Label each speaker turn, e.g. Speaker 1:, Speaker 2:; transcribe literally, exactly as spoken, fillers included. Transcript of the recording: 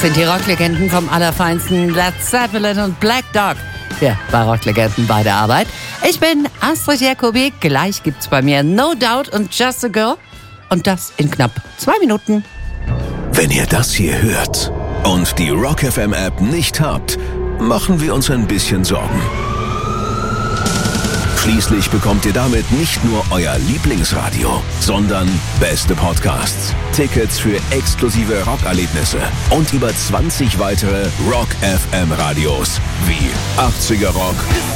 Speaker 1: sind die Rocklegenden vom Allerfeinsten, Led Zeppelin und Black Dog. Ja, bei Rocklegenden bei der Arbeit. Ich bin Astrid Jacobi. Gleich gibt's bei mir No Doubt und Just a Girl. Und das in knapp zwei Minuten.
Speaker 2: Wenn ihr das hier hört und die Rock F M App nicht habt, machen wir uns ein bisschen Sorgen. Schließlich bekommt ihr damit nicht nur euer Lieblingsradio, sondern beste Podcasts, Tickets für exklusive Rockerlebnisse und über zwanzig weitere Rock F M Radios wie achtziger Rock,